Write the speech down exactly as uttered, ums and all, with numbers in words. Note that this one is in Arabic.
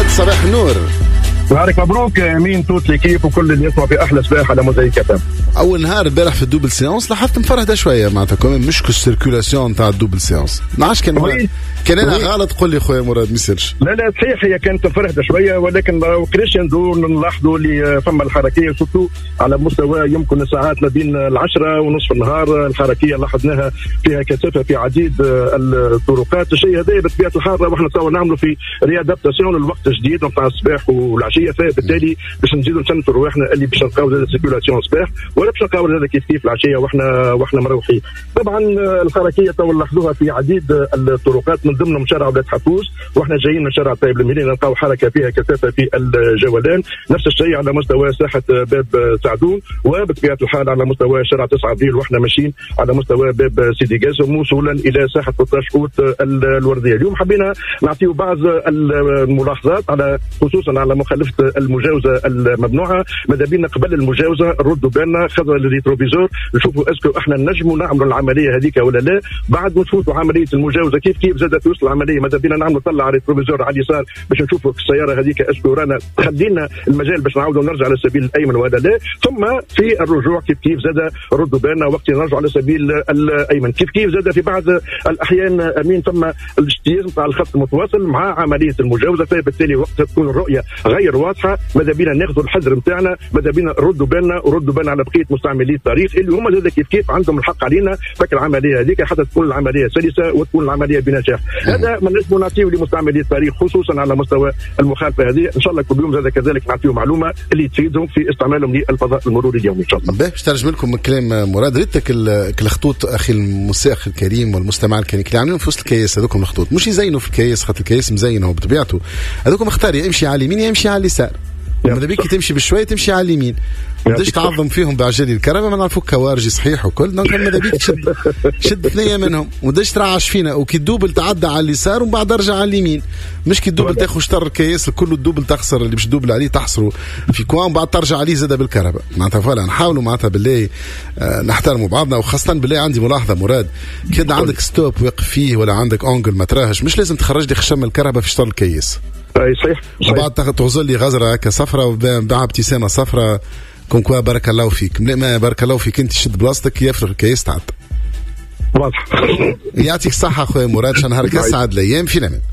صباح النور. نهارك مبروك امين توت ليكيب وكل اللي يسمع في احلى صباح على موزايك. اول نهار امبارح في الدوبل سيونس لاحظت مفرهده شويه معناتها كمان مش السيركولاسيون تاع الدوبل سيونس. ما عادش كان مرة. كان انا غلط قول لي خويا مراد ما يصيرش. لا لا صحيح هي كانت مفرهده شويه ولكن كريشندو نلاحظوا اللي فما الحركيه سورتو على مستوى يمكن الساعات ما بين العشرة ونصف النهار. الحركيه لاحظناها فيها كثافه في عديد الطرقات. الشيء هذا بطبيعه الحال واحنا تصور نعملوا في ريادابتاسيون الوقت الجديد نتاع الصباح والعشيه فبالتالي باش نزيدوا نسنتوا رواحنا اللي باش نلقاو زاد السيركولاسيون الصباح ولا باش نلقاو زاد كيف كيف العشيه واحنا واحنا مروحين. طبعا الحركيه تو نلاحظوها في عديد الطرقات من ضمنهم شارع ولاد حفوز واحنا جايين من شارع طيب المهني نلقاو حركه فيها كثافه في الجولان. نفس الشيء على مستوى ساحه باب سعدون وبطبيعه الحال على مستوى شارع تسعة ابريل واحنا ماشيين على مستوى باب سيدي قاسم موصولا الى ساحه ثلاثة عشر اوت الورديه. اليوم حبينا نعطيو بعض الملاحظات على خصوصا على مخالفه المجاوزه الممنوعه. ماذا بينا قبل المجاوزه نردوا بالنا خذوا الريتروفيزور نشوفوا اسكو احنا نجموا نعملوا العمليه هذيك ولا لا. بعد ما نفوتوا عمليه المجاوزه كيف كيف زادت توصل العمليه ماذا بينا نعملوا طلع الريتروفيزور على اليسار باش نشوفوا السياره هذيك اسكو رانا خلينا المجال باش نعاودوا نرجع على السبيل الايمن ولا لا. ثم في الرجوع كيف كيف زاد ردوا بالنا وقت نرجعوا على السبيل الايمن كيف كيف زاد في بعض الاحيان امين ثم الاجتياز نتاع الخط المتواصل مع عمليه المجاوزه فبالتالي وقت تكون الرؤيه غير واضحه. ماذا بينا ناخذوا الحذر نتاعنا ماذا بينا نردوا بالنا وردوا بالنا على بقيه مستعملي الطريق اللي هما زاد كيف كيف عندهم الحق علينا فك العمليه هذيك حتى تكون العمليه سلسه وتكون العمليه بنجاح. هذا ما نجموا نعطيو لمستعملي الطريق خصوصا على مستوى المخالفه هذه. ان شاء الله كل يوم زاد كذلك نعطيو معلومه اللي تفيدهم في استعمالهم للفضاء المروري اليومي ان شاء الله. باش ترجم لكم من كلام مراد ريتك الخطوط اخي المساخ الكريم والمستمع الكريم اللي عاملين في وسط الكياس هذوكم الخطوط مش يزينوا في الكياس خاطر الكياس مزين هو بطبيعته هذوكم اختار يمشي على اليمين يمشي على اليسار. ماذا بيك تمشي بشويه تمشي على اليمين ما بدش تعظم فيهم بعجل الكهرباء ما نعرفوك كوارجي صحيح وكل دونك ماذا بيك تشد شد ثنيه منهم ومدش ترعش فينا وكي الدوبل تعدى على اليسار ومن بعد ارجع على اليمين مش كي الدوبل تاخذ شطر الكياس كله الدوبل تخسر اللي باش تدوبل عليه تحصره في كوان ومن بعد ترجع عليه زاده بالكهرباء. معناتها فعلا نحاولوا معناتها بالله آه نحترموا بعضنا وخاصه بالله عندي ملاحظه مراد كده عندك ستوب واقف فيه ولا عندك اونجل ما تراهش مش لازم تخرج لي خشم الكهرباء في شطر الكيس. اي صحيح, صحيح. وبعد تغزل لي غزره هكا صفرة وبعد ابتسامه صفرة كون كوا بارك الله فيك ما بارك الله فيك انت شد بلاصتك يفرغ الكيس تعب. واضح. يعطيك الصحه خويا مراد شان نهارك اسعد الايام في الامان.